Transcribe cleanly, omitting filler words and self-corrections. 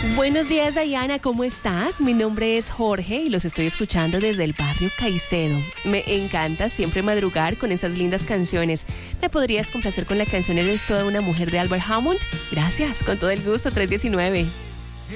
Buenos días, Diana, ¿cómo estás? Mi nombre es Jorge y los estoy escuchando desde el barrio Caicedo. Me encanta siempre madrugar con estas lindas canciones. ¿Me podrías complacer con la canción Eres toda una mujer de Albert Hammond? Gracias, con todo el gusto, 319.